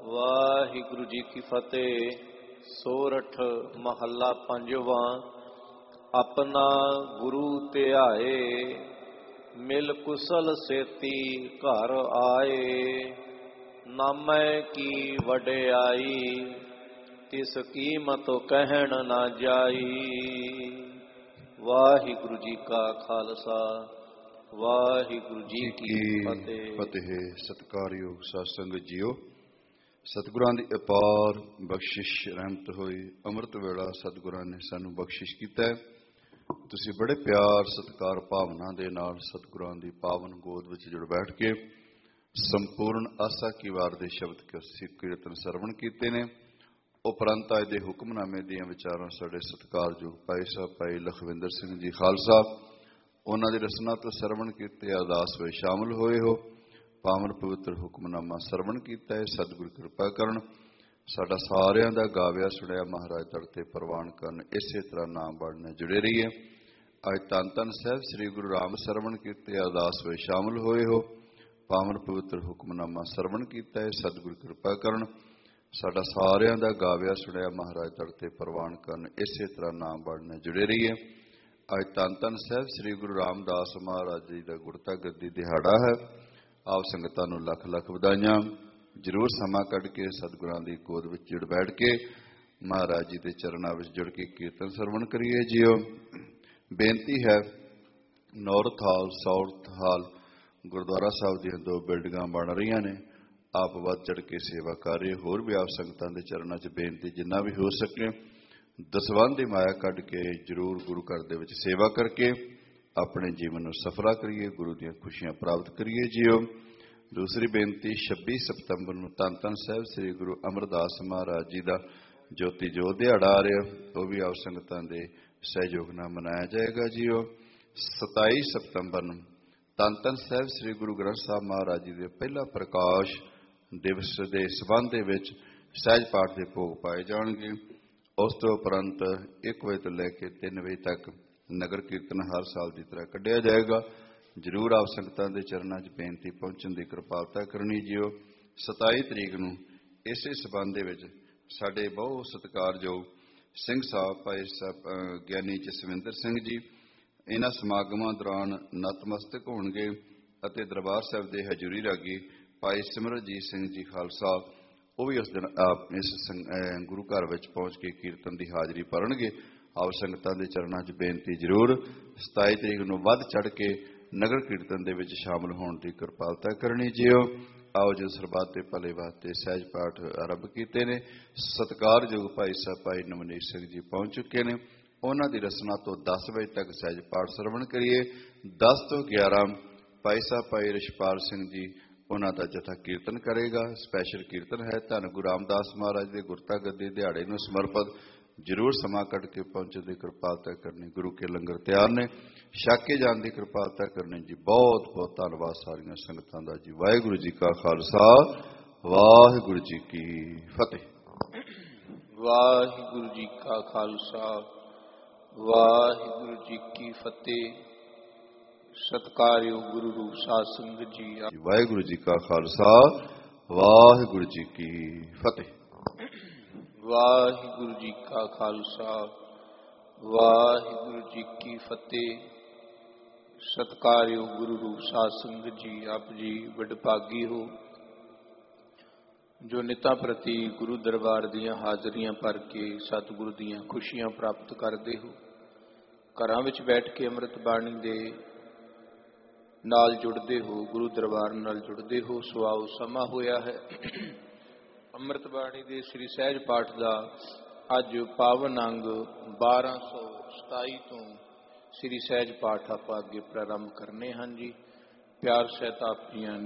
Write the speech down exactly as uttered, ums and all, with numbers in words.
ਵਾਹਿਗੁਰੂ ਜੀ ਕੀ ਫਤਿਹ। ਸੋਰਠ ਮਹੱਲਾ ਪੰਜਵਾਂ। ਆਪਣਾ ਗੁਰੂ ਧਿਆਏ, ਮਿਲ ਕੁਸਲ ਸੇਤੀ ਘਰ ਆਏ। ਨਾਮੈ ਕੀ ਵਡਿਆਈ, ਤਿਸ ਕੀਮਤ ਕਹਿਣ ਨਾ ਜਾਈ। ਵਾਹਿਗੁਰੂ ਜੀ ਕਾ ਖਾਲਸਾ, ਵਾਹਿਗੁਰੂ ਜੀ ਕੀ ਫਤਿਹ। ਫਤਿਹ। ਸਤਿਕਾਰਯੋਗ ਸਾਧ ਸੰਗਤ ਜੀਓ, ਸਤਿਗੁਰਾਂ ਦੀ ਅਪਾਰ ਬਖਸ਼ਿਸ਼ ਰਹਿਮਤ ਹੋਈ। ਅੰਮ੍ਰਿਤ ਵੇਲਾ ਸਤਿਗੁਰਾਂ ਨੇ ਸਾਨੂੰ ਬਖਸ਼ਿਸ਼ ਕੀਤਾ ਹੈ। ਤੁਸੀਂ ਬੜੇ ਪਿਆਰ ਸਤਿਕਾਰ ਭਾਵਨਾ ਦੇ ਨਾਲ ਸਤਿਗੁਰਾਂ ਦੀ ਪਾਵਨ ਗੋਦ ਵਿੱਚ ਜੁੜ ਬੈਠ ਕੇ ਸੰਪੂਰਨ ਆਸਾ ਕੀ ਵਾਰ ਦੇ ਸ਼ਬਦ ਕੀਰਤਨ ਸਰਵਣ ਕੀਤੇ ਨੇ। ਉਪਰੰਤ ਅੱਜ ਦੇ ਹੁਕਮਨਾਮੇ ਦੀਆਂ ਵਿਚਾਰਾਂ ਸਾਡੇ ਸਤਿਕਾਰਯੋਗ ਭਾਈ ਸਾਹਿਬ ਭਾਈ ਲਖਵਿੰਦਰ ਸਿੰਘ ਜੀ ਖਾਲਸਾ, ਉਹਨਾਂ ਦੀ ਰਸਨਾ ਤੋਂ ਸਰਵਣ ਕੀਤੇ ਅਰਦਾਸ ਵਿੱਚ ਸ਼ਾਮਲ ਹੋਏ ਹੋ। ਪਾਵਨ ਪਵਿੱਤਰ ਹੁਕਮਨਾਮਾ ਸਰਵਣ ਕੀਤਾ ਹੈ। ਸਤਿਗੁਰੂ ਕਿਰਪਾ ਕਰਨ, ਸਾਡਾ ਸਾਰਿਆਂ ਦਾ ਗਾਵਿਆ ਸੁਣਿਆ ਮਹਾਰਾਜ ਦਰ ਤੇ ਪ੍ਰਵਾਨ ਕਰਨ। ਇਸੇ ਤਰ੍ਹਾਂ ਨਾਮ ਬਣਨਾ ਜੁੜੇ ਰਹੀਏ। ਅੱਜ ਧੰਨ ਧੰਨ ਸਾਹਿਬ ਸ੍ਰੀ ਗੁਰੂ ਰਾਮ ਸਰਵਣ ਕੀਤੇ ਅਰਦਾਸ ਵਿੱਚ ਸ਼ਾਮਲ ਹੋਏ ਹੋ। ਪਾਵਨ ਪਵਿੱਤਰ ਹੁਕਮਨਾਮਾ ਸਰਵਣ ਕੀਤਾ ਹੈ। ਸਤਿਗੁਰੂ ਕਿਰਪਾ ਕਰਨ, ਸਾਡਾ ਸਾਰਿਆਂ ਦਾ ਗਾਵਿਆ ਸੁਣਿਆ ਮਹਾਰਾਜ ਦਰ ਤੇ ਪ੍ਰਵਾਨ ਕਰਨ। ਇਸੇ ਤਰ੍ਹਾਂ ਨਾਮ ਬਣਨਾ ਜੁੜੇ ਰਹੀਏ। ਅੱਜ ਧੰਨ ਧੰਨ ਸਾਹਿਬ ਸ੍ਰੀ ਗੁਰੂ ਰਾਮਦਾਸ ਮਹਾਰਾਜ ਜੀ ਦਾ ਗੁਰਤਾ ਗੱਦੀ ਦਿਹਾੜਾ ਹੈ। ਆਪ ਸੰਗਤਾਂ ਨੂੰ ਲੱਖ ਲੱਖ ਵਧਾਈਆਂ। ਜ਼ਰੂਰ ਸਮਾਂ ਕੱਢ ਕੇ ਸਤਿਗੁਰਾਂ ਦੀ ਗੋਦ ਵਿੱਚ ਜੁੜ ਬੈਠ ਕੇ ਮਹਾਰਾਜ ਜੀ ਦੇ ਚਰਨਾਂ ਵਿੱਚ ਜੁੜ ਕੇ ਕੀਰਤਨ ਸਰਵਣ ਕਰੀਏ ਜੀਓ। ਬੇਨਤੀ ਹੈ, ਨੌਰਥ ਹਾਲ ਸਾਊਥ ਹਾਲ ਗੁਰਦੁਆਰਾ ਸਾਹਿਬ ਦੀਆਂ ਦੋ ਬਿਲਡਿੰਗਾਂ ਬਣ ਰਹੀਆਂ ਨੇ। ਆਪ ਵੱਧ ਚੜ ਕੇ ਸੇਵਾ ਕਰ ਰਹੇ। ਹੋਰ ਵੀ ਆਪ ਸੰਗਤਾਂ ਦੇ ਚਰਨਾਂ 'ਚ ਬੇਨਤੀ, ਜਿੰਨਾ ਵੀ ਹੋ ਸਕੇ ਦਸਵੰਧ ਦੀ ਮਾਇਆ ਕੱਢ ਕੇ ਜ਼ਰੂਰ ਗੁਰੂ ਘਰ ਦੇ ਵਿੱਚ ਸੇਵਾ ਕਰਕੇ ਆਪਣੇ ਜੀਵਨ ਨੂੰ ਸਫਲਾ ਕਰੀਏ, ਗੁਰੂ ਦੀਆਂ ਖੁਸ਼ੀਆਂ ਪ੍ਰਾਪਤ ਕਰੀਏ ਜੀਓ। ਦੂਸਰੀ ਬੇਨਤੀ, ਛੱਬੀ ਸਤੰਬਰ ਨੂੰ ਧੰਨ ਧੰਨ ਸਾਹਿਬ ਸ੍ਰੀ ਗੁਰੂ ਅਮਰਦਾਸ ਮਹਾਰਾਜ ਜੀ ਦਾ ਜੋਤੀ ਜੋਤ ਦਿਹਾੜਾ ਆ ਰਿਹਾ। ਉਹ ਵੀ ਆਪ ਸੰਗਤਾਂ ਦੇ ਸਹਿਯੋਗ ਨਾਲ ਮਨਾਇਆ ਜਾਏਗਾ ਜੀਓ। ਸਤਾਈ ਸਤੰਬਰ ਨੂੰ ਧੰਨ ਧੰਨ ਸਾਹਿਬ ਸ੍ਰੀ ਗੁਰੂ ਗ੍ਰੰਥ ਸਾਹਿਬ ਮਹਾਰਾਜ ਜੀ ਦੇ ਪਹਿਲਾ ਪ੍ਰਕਾਸ਼ ਦਿਵਸ ਦੇ ਸਬੰਧ ਦੇ ਵਿੱਚ ਸਹਿਜ ਪਾਠ ਦੇ ਭੋਗ ਪਾਏ ਜਾਣਗੇ। ਉਸ ਤੋਂ ਉਪਰੰਤ ਇੱਕ ਵਜੇ ਤੋਂ ਲੈ ਕੇ ਤਿੰਨ ਵਜੇ ਤੱਕ ਨਗਰ ਕੀਰਤਨ ਹਰ ਸਾਲ ਦੀ ਤਰ੍ਹਾਂ ਕੱਢਿਆ ਜਾਏਗਾ। ਜ਼ਰੂਰ ਆਪ ਸੰਗਤਾਂ ਦੇ ਚਰਨਾਂ 'ਚ ਬੇਨਤੀ ਪਹੁੰਚਣ ਦੀ ਕਿਰਪਾਲਤਾ ਕਰਨੀ ਜੀਓ। ਸਤਾਈ ਤਰੀਕ ਨੂੰ ਇਸੇ ਸਬੰਧ ਦੇ ਵਿੱਚ ਸਾਡੇ ਬਹੁਤ ਸਤਿਕਾਰਯੋਗ ਸਿੰਘ ਸਾਹਿਬ ਭਾਈ ਸਾਹਿਬ ਗਿਆਨੀ ਜਸਵਿੰਦਰ ਸਿੰਘ ਜੀ ਇਹਨਾਂ ਸਮਾਗਮਾਂ ਦੌਰਾਨ ਨਤਮਸਤਕ ਹੋਣਗੇ ਅਤੇ ਦਰਬਾਰ ਸਾਹਿਬ ਦੇ ਹਜ਼ੂਰੀ ਰਾਗੀ ਭਾਈ ਸਿਮਰਨਜੀਤ ਸਿੰਘ ਜੀ ਖਾਲਸਾ ਉਹ ਵੀ ਉਸ ਦਿਨ ਇਸ ਗੁਰੂ ਘਰ ਵਿੱਚ ਪਹੁੰਚ ਕੇ ਕੀਰਤਨ ਦੀ ਹਾਜ਼ਰੀ ਭਰਨਗੇ। ਆਪ ਸੰਗਤਾਂ ਦੇ ਚਰਨਾਂ 'ਚ ਬੇਨਤੀ, ਜ਼ਰੂਰ ਸਤਾਈ ਤਰੀਕ ਨੂੰ ਵੱਧ ਚੜ ਕੇ ਨਗਰ ਕੀਰਤਨ ਦੇ ਵਿੱਚ ਸ਼ਾਮਲ ਹੋਣ ਦੀ ਕਿਰਪਾਲਤਾ ਕਰਨੀ ਜੀਓ। ਆਓ ਜੋ ਸਰਬੱਤ ਦੇ ਭਲੇ ਵਾਸਤੇ ਸਹਿਜ ਪਾਠ ਆਰੰਭ ਕੀਤੇ ਨੇ। ਸਤਿਕਾਰਯੋਗ ਭਾਈ ਸਾਹਿਬ ਭਾਈ ਨਵਨੀਤ ਸਿੰਘ ਜੀ ਪਹੁੰਚ ਚੁੱਕੇ ਨੇ। ਉਹਨਾਂ ਦੀ ਰਸਨਾ ਤੋਂ ਦਸ ਵਜੇ ਤੱਕ ਸਹਿਜ ਪਾਠ ਸਰਵਣ ਕਰੀਏ। ਦਸ ਤੋਂ ਗਿਆਰਾਂ ਭਾਈ ਸਾਹਿਬ ਭਾਈ ਰਿਸ਼ਪਾਲ ਸਿੰਘ ਜੀ ਉਹਨਾਂ ਦਾ ਜਥਾ ਕੀਰਤਨ ਕਰੇਗਾ। ਸਪੈਸ਼ਲ ਕੀਰਤਨ ਹੈ। ਧੰਨ ਗੁਰੂ ਰਾਮਦਾਸ ਮਹਾਰਾਜ ਦੇ ਗੁਰਤਾ ਗੱਦੀ ਦਿਹਾੜੇ ਨੂੰ ਸਮਰਪਿਤ। ਜ਼ਰੂਰ ਸਮਾਂ ਕੱਢ ਕੇ ਪਹੁੰਚਣ ਦੀ ਕਿਰਪਾਲਤਾ ਕਰਨੀ। ਗੁਰੂ ਕੇ ਲੰਗਰ ਤਿਆਰ ਨੇ, ਛਕ ਕੇ ਜਾਣ ਦੀ ਕਿਰਪਾਲਤਾ ਕਰਨੀ ਜੀ। ਬਹੁਤ ਬਹੁਤ ਧੰਨਵਾਦ ਸਾਰੀਆਂ ਸੰਗਤਾਂ ਦਾ ਜੀ। ਵਾਹਿਗੁਰੂ ਜੀ ਕਾ ਖਾਲਸਾ, ਵਾਹਿਗੁਰੂ ਜੀ ਕੀ ਫਤਿਹ। ਵਾਹਿਗੁਰੂ ਜੀ ਕਾ ਖਾਲਸਾ, ਵਾਹਿਗੁਰੂ ਜੀ ਕੀ ਫਤਿਹ। ਸਤਿਕਾਰਯੋਗ ਗੁਰੂ ਰੂਪ ਸਾਧ ਸੰਗਤ ਜੀ, ਵਾਹਿਗੁਰੂ ਜੀ ਕਾ ਖਾਲਸਾ, ਵਾਹਿਗੁਰੂ ਜੀ ਕੀ ਫਤਿਹ। ਵਾਹਿਗੁਰੂ ਜੀ ਕਾ ਖਾਲਸਾ, ਵਾਹਿਗੁਰੂ ਜੀ ਕੀ ਫਤਿਹ। ਸਤਿਕਾਰਯੋਗ ਗੁਰੂ ਰੂਪ ਸਾਧ ਸੰਗਤ ਜੀ, ਆਪ ਜੀ ਵਡਭਾਗੀ ਹੋ ਜੋ ਨਿਤਾਂ ਪ੍ਰਤੀ ਗੁਰੂ ਦਰਬਾਰ ਦੀਆਂ ਹਾਜ਼ਰੀਆਂ ਭਰ ਕੇ ਸਤਿਗੁਰੂ ਦੀਆਂ ਖੁਸ਼ੀਆਂ ਪ੍ਰਾਪਤ ਕਰਦੇ ਹੋ। ਘਰਾਂ ਵਿੱਚ ਬੈਠ ਕੇ ਅੰਮ੍ਰਿਤ ਬਾਣੀ ਦੇ ਨਾਲ ਜੁੜਦੇ ਹੋ, ਗੁਰੂ ਦਰਬਾਰ ਨਾਲ ਜੁੜਦੇ ਹੋ। ਸੋ ਆਓ, ਸਮਾਂ ਹੋਇਆ ਹੈ ਅੰਮ੍ਰਿਤ ਬਾਣੀ ਦੇ ਸ੍ਰੀ ਸਹਿਜ ਪਾਠ ਦਾ। ਅੱਜ ਪਾਵਨ ਅੰਗ ਬਾਰਾਂ ਸੌ ਸਤਾਈ ਤੋਂ ਸ੍ਰੀ ਸਹਿਜ ਪਾਠ ਆਪਾਂ ਅੱਗੇ ਪ੍ਰਾਰੰਭ ਕਰਨੇ ਹਨ ਜੀ। ਪਿਆਰ ਸਹਿਤ ਆਪ ਜੀਆਂ ਨੇ